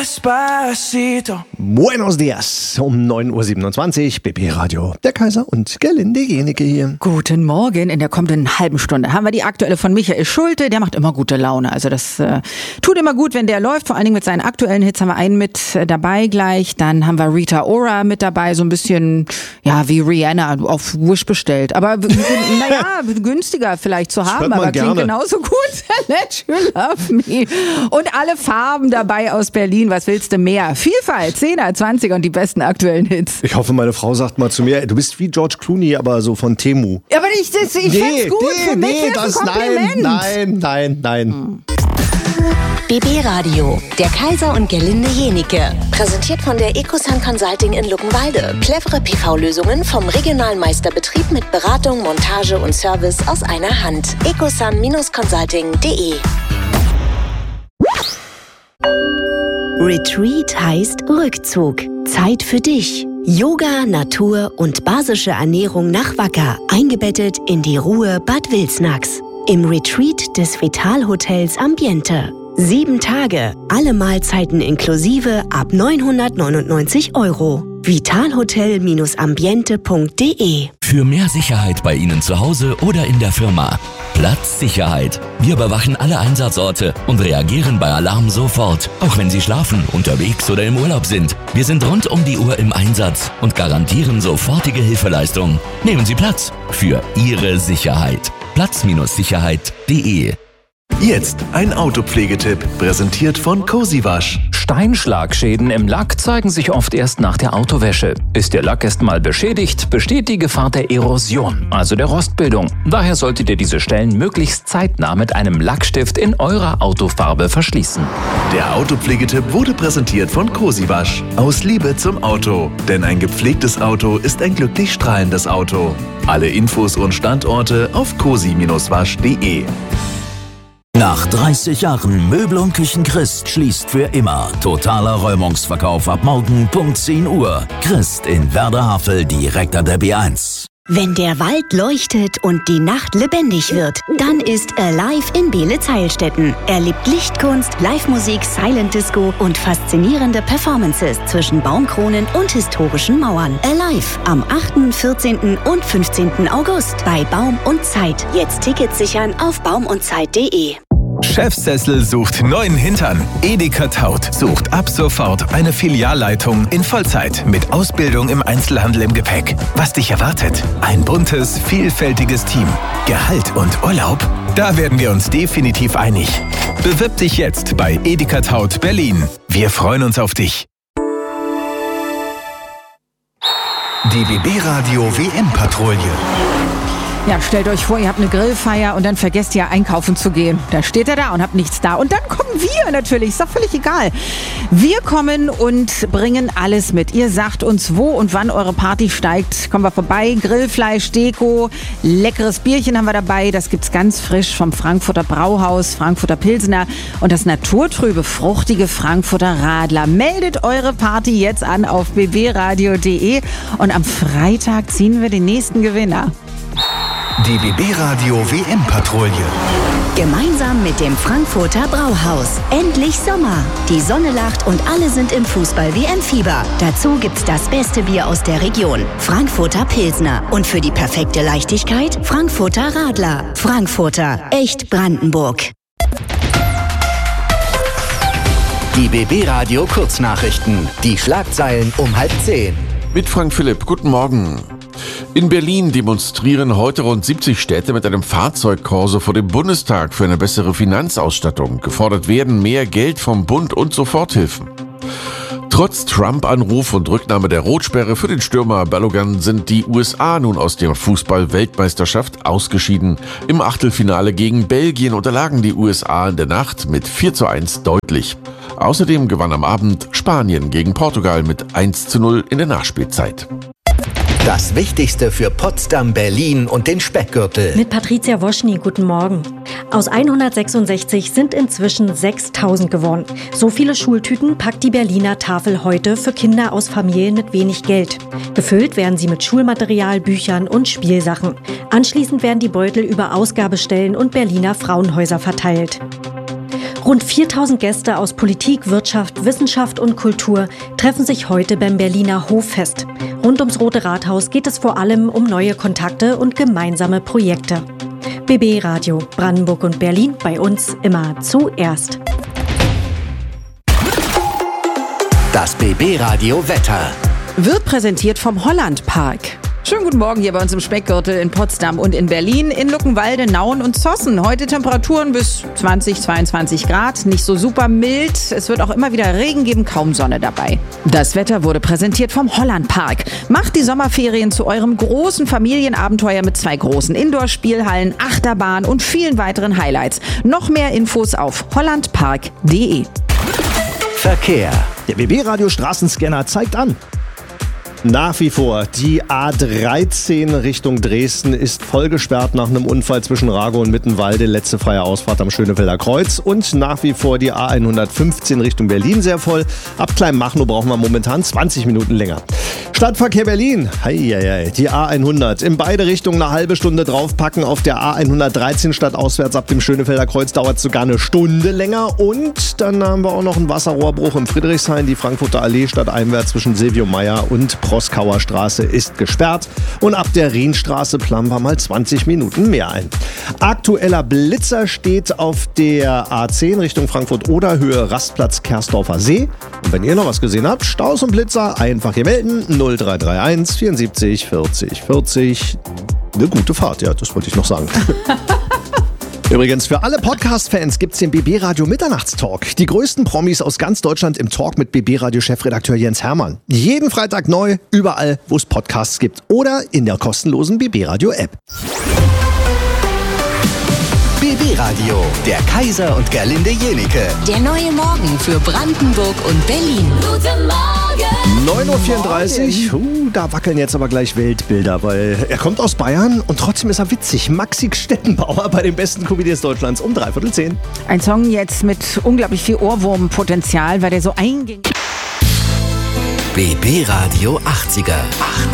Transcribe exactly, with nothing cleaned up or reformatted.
Despacito. Buenos dias, um neun Uhr siebenundzwanzig, B B Radio, der Kaiser und Gerlinde Jenike hier. Guten Morgen, in der kommenden halben Stunde haben wir die aktuelle von Michael Schulte, der macht immer gute Laune, also das äh, tut immer gut, wenn der läuft, vor allen Dingen mit seinen aktuellen Hits haben wir einen mit äh, dabei gleich, dann haben wir Rita Ora mit dabei, so ein bisschen, ja, wie Rihanna auf Wish bestellt, aber naja, günstiger vielleicht zu haben, aber klingt genauso gut, Let You Love Me und alle Farben dabei aus Berlin. Was willst du mehr? Vielfalt, zehner, zwanziger und die besten aktuellen Hits. Ich hoffe, meine Frau sagt mal zu mir, du bist wie George Clooney, aber so von Temu. Ja, aber ich, das, ich nee, find's gut. Nee, Für mich nee, ist das, ein Kompliment. Nein, nein, nein, nein. Hm. B B Radio, der Kaiser und Gerlinde Jenike. Präsentiert von der Ecosun Consulting in Luckenwalde. Clevere P V-Lösungen vom regionalen Meisterbetrieb mit Beratung, Montage und Service aus einer Hand. ecosun Consulting punkt de. Retreat heißt Rückzug. Zeit für dich. Yoga, Natur und basische Ernährung nach Wacker. Eingebettet in die Ruhe Bad Wilsnax. Im Retreat des Vital-Hotels Ambiente. Sieben Tage, alle Mahlzeiten inklusive ab neunhundertneunundneunzig Euro. vitalhotel ambiente punkt de. Für mehr Sicherheit bei Ihnen zu Hause oder in der Firma. Platzsicherheit. Wir überwachen alle Einsatzorte und reagieren bei Alarm sofort, auch wenn Sie schlafen, unterwegs oder im Urlaub sind. Wir sind rund um die Uhr im Einsatz und garantieren sofortige Hilfeleistung. Nehmen Sie Platz für Ihre Sicherheit. Platz Sicherheit punkt de. Jetzt ein Autopflegetipp, präsentiert von Cosiwasch. Steinschlagschäden im Lack zeigen sich oft erst nach der Autowäsche. Ist der Lack erst mal beschädigt, besteht die Gefahr der Erosion, also der Rostbildung. Daher solltet ihr diese Stellen möglichst zeitnah mit einem Lackstift in eurer Autofarbe verschließen. Der Autopflegetipp wurde präsentiert von Cosiwasch. Aus Liebe zum Auto. Denn ein gepflegtes Auto ist ein glücklich strahlendes Auto. Alle Infos und Standorte auf cosi wasch punkt de. Nach dreißig Jahren Möbel und Küchen Christ schließt für immer. Totaler Räumungsverkauf ab morgen Punkt zehn Uhr. Christ in Werder-Havel direkt an der B eins. Wenn der Wald leuchtet und die Nacht lebendig wird, dann ist Alive in Beelitz-Heilstätten. Erlebt Lichtkunst, Live-Musik, Silent Disco und faszinierende Performances zwischen Baumkronen und historischen Mauern. Alive am achten, vierzehnten und fünfzehnten August bei Baum und Zeit. Jetzt Tickets sichern auf baum und zeit punkt de. Chefsessel sucht neuen Hintern. Edeka Taut sucht ab sofort eine Filialleitung in Vollzeit mit Ausbildung im Einzelhandel im Gepäck. Was dich erwartet? Ein buntes, vielfältiges Team. Gehalt und Urlaub? Da werden wir uns definitiv einig. Bewirb dich jetzt bei Edeka Taut Berlin. Wir freuen uns auf dich. Die B B Radio W M-Patrouille. Ja, stellt euch vor, ihr habt eine Grillfeier und dann vergesst ihr einkaufen zu gehen. Da steht er da und habt nichts da. Und dann kommen wir natürlich, ist doch völlig egal. Wir kommen und bringen alles mit. Ihr sagt uns, wo und wann eure Party steigt. Kommen wir vorbei, Grillfleisch, Deko, leckeres Bierchen haben wir dabei. Das gibt's ganz frisch vom Frankfurter Brauhaus, Frankfurter Pilsner und das naturtrübe, fruchtige Frankfurter Radler. Meldet eure Party jetzt an auf b b radio punkt de und am Freitag ziehen wir den nächsten Gewinner. Die B B Radio W M-Patrouille. Gemeinsam mit dem Frankfurter Brauhaus. Endlich Sommer. Die Sonne lacht und alle sind im Fußball-W M-Fieber. Dazu gibt's das beste Bier aus der Region. Frankfurter Pilsner. Und für die perfekte Leichtigkeit Frankfurter Radler. Frankfurter. Echt Brandenburg. Die B B Radio Kurznachrichten. Die Schlagzeilen um halb zehn. Mit Frank Philipp. Guten Morgen. In Berlin demonstrieren heute rund siebzig Städte mit einem Fahrzeugkorso vor dem Bundestag für eine bessere Finanzausstattung. Gefordert werden mehr Geld vom Bund und Soforthilfen. Trotz Trump-Anruf und Rücknahme der Rotsperre für den Stürmer Balogun sind die U S A nun aus der Fußball-Weltmeisterschaft ausgeschieden. Im Achtelfinale gegen Belgien unterlagen die U S A in der Nacht mit vier zu eins deutlich. Außerdem gewann am Abend Spanien gegen Portugal mit eins zu null in der Nachspielzeit. Das Wichtigste für Potsdam, Berlin und den Speckgürtel. Mit Patricia Woschny, guten Morgen. Aus hundertsechsundsechzig sind inzwischen sechstausend geworden. So viele Schultüten packt die Berliner Tafel heute für Kinder aus Familien mit wenig Geld. Gefüllt werden sie mit Schulmaterial, Büchern und Spielsachen. Anschließend werden die Beutel über Ausgabestellen und Berliner Frauenhäuser verteilt. Rund viertausend Gäste aus Politik, Wirtschaft, Wissenschaft und Kultur treffen sich heute beim Berliner Hoffest. Rund ums Rote Rathaus geht es vor allem um neue Kontakte und gemeinsame Projekte. B B Radio, Brandenburg und Berlin, bei uns immer zuerst. Das B B Radio Wetter wird präsentiert vom Holland Park. Schönen guten Morgen hier bei uns im Speckgürtel in Potsdam und in Berlin, in Luckenwalde, Nauen und Zossen. Heute Temperaturen bis zwanzig, zweiundzwanzig Grad, nicht so super mild. Es wird auch immer wieder Regen geben, kaum Sonne dabei. Das Wetter wurde präsentiert vom Holland Park. Macht die Sommerferien zu eurem großen Familienabenteuer mit zwei großen Indoor-Spielhallen, Achterbahn und vielen weiteren Highlights. Noch mehr Infos auf hollandpark punkt de. Verkehr. Der B B-Radio Straßenscanner zeigt an. Nach wie vor, die A dreizehn Richtung Dresden ist voll gesperrt nach einem Unfall zwischen Rago und Mittenwalde, letzte freie Ausfahrt am Schönefelder Kreuz. Und nach wie vor die A hundertfünfzehn Richtung Berlin sehr voll. Ab Kleinmachnow brauchen wir momentan zwanzig Minuten länger. Stadtverkehr Berlin, heieiei, die A hundert. In beide Richtungen eine halbe Stunde draufpacken. Auf der A hundertdreizehn stadtauswärts ab dem Schönefelder Kreuz dauert es sogar eine Stunde länger. Und dann haben wir auch noch einen Wasserrohrbruch im Friedrichshain. Die Frankfurter Allee stadteinwärts zwischen Silvio Meyer und Proskauer Straße ist gesperrt. Und ab der Rienstraße planen wir mal zwanzig Minuten mehr ein. Aktueller Blitzer steht auf der A zehn Richtung Frankfurt-Oder, Höhe Rastplatz Kersdorfer See. Und wenn ihr noch was gesehen habt, Staus und Blitzer, einfach hier melden. null drei drei eins vierundsiebzig vierzig vierzig. Eine gute Fahrt, ja, das wollte ich noch sagen. Übrigens, für alle Podcast-Fans gibt's den B B-Radio Mitternachtstalk. Die größten Promis aus ganz Deutschland im Talk mit B B-Radio-Chefredakteur Jens Hermann. Jeden Freitag neu, überall, wo es Podcasts gibt. Oder in der kostenlosen B B-Radio-App. B B-Radio, der Kaiser und Gerlinde Jenike. Der neue Morgen für Brandenburg und Berlin. Guten Morgen! neun Uhr vierunddreißig, uh, da wackeln jetzt aber gleich Weltbilder, weil er kommt aus Bayern und trotzdem ist er witzig. Maxi Stettenbauer bei den besten Comedians Deutschlands um dreiviertel zehn. Ein Song jetzt mit unglaublich viel Ohrwurmpotenzial, weil der so einging. B B-Radio achtziger.